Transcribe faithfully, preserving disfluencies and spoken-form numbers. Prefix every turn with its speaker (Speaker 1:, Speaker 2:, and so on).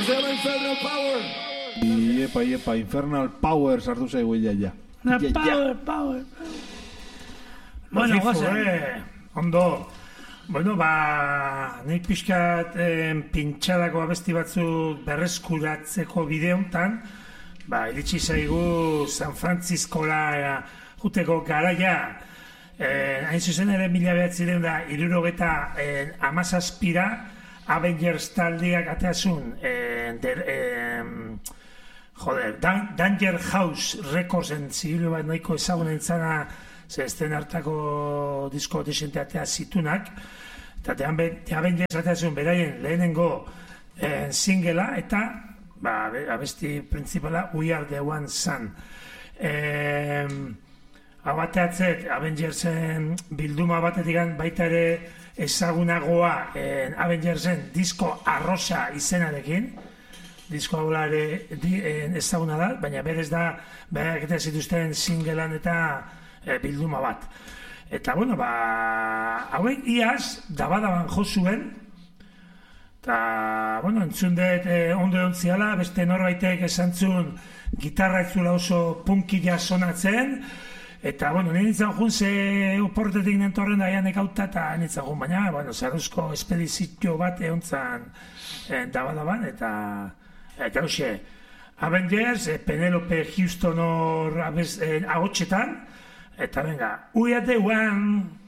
Speaker 1: se llama Infernal Power.
Speaker 2: Iepa, iepa, Infernal Power sartu zaigu ja, ja.
Speaker 3: Na, power, power. Bueno, goza.
Speaker 4: Eh, ondo. Bueno, ba, nahi pixkat eh, pintxadako abesti batzuk berreskuratzeko bideontan, ba, iritsi zaigu San Franciscola juteko garaia, eh, hain zuzen ere mila behatzireun da, irurogeta eh, amazazpira, Avengers taldeak ateazun, eh, der, eh, joder, Dan, Danger House Recordsen zigilu bat nahiko ezagunen zana, ze esten hartako disko desente atea zitunak, eta The Avengers ateazun beraien lehenengo eh, singela, eta ba, abesti principala We Are The One Sun. Eh, hau bateatzek Avengersen bilduma batetik baita ere ezagunagoa eh, Avengersen disko arrosa izenarekin, disko hau ere eh, ezaguna da, baina berez da berak eta zituzten singlean eta eh, bilduma bat. Eta bueno, ba, hauek iaz dabadaban jo zuen, eta, bueno, entzun dut eh, ondo ontziala, beste norbaitek esan zuen gitarra etzula oso punkila sonatzen, eta, bueno, nire nintzen jun ze uportetik nentorren da janek auta, eta nintzen jun, baina, bueno, zaruzko espedizitio bat eontzan eh, dabadaban, eta, eta hoxe, Avengers, eh, Penelope Houston hor eh, agotxetan, eta venga, We Are The One!